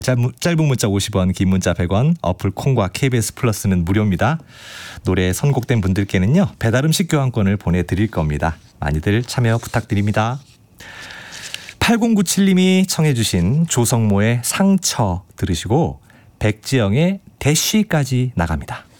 짧은 문자 50원, 긴 문자 100원, 어플 콩과 KBS 플러스는 무료입니다. 노래 선곡된 분들께는요, 배달음식 교환권을 보내드릴 겁니다. 많이들 참여 부탁드립니다. 8097님이 청해 주신 조성모의 상처 들으시고 백지영의 대쉬까지 나갑니다.